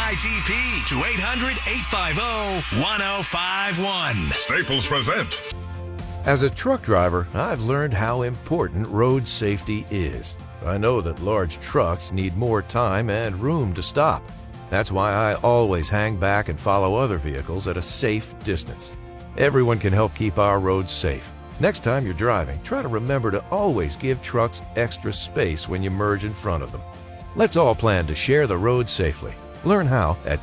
WITP to 800-850-1051. Staples presents. As a truck driver, I've learned how important road safety is. I know that large trucks need more time and room to stop. That's why I always hang back and follow other vehicles at a safe distance. Everyone can help keep our roads safe. Next time you're driving, try to remember to always give trucks extra space when you merge in front of them. Let's all plan to share the road safely. Learn how at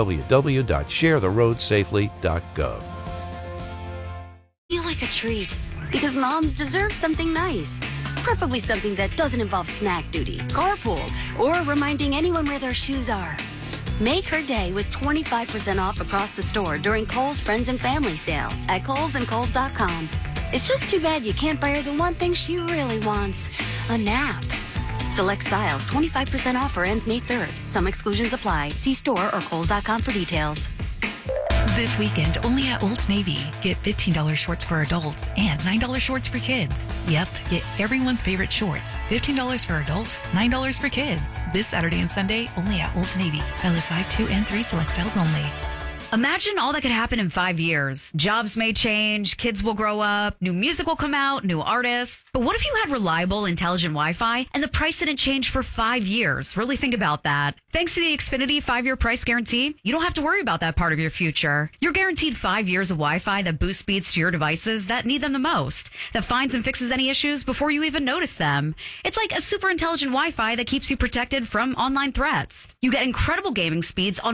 www.sharetheroadsafely.gov. Feel like a treat because moms deserve something nice. Preferably something that doesn't involve snack duty, carpool, or reminding anyone where their shoes are. Make her day with 25% off across the store during Kohl's Friends and Family Sale at Kohl's and Kohl's.com. It's just too bad you can't buy her the one thing she really wants, a nap. Select styles, 25% off or ends May 3rd. Some exclusions apply. See store or Kohl's.com for details. This weekend, only at Old Navy. Get $15 shorts for adults and $9 shorts for kids. Yep, get everyone's favorite shorts. $15 for adults, $9 for kids. This Saturday and Sunday, only at Old Navy. Valid 5, 2, and 3 select styles only. Imagine all that could happen in 5 years. Jobs may change, kids will grow up, new music will come out, new artists. But what if you had reliable, intelligent Wi-Fi and the price didn't change for 5 years? Really think about that. Thanks to the Xfinity 5-year price guarantee, you don't have to worry about that part of your future. You're guaranteed 5 years of Wi-Fi that boosts speeds to your devices that need them the most, that finds and fixes any issues before you even notice them. It's like a super intelligent Wi-Fi that keeps you protected from online threats. You get incredible gaming speeds on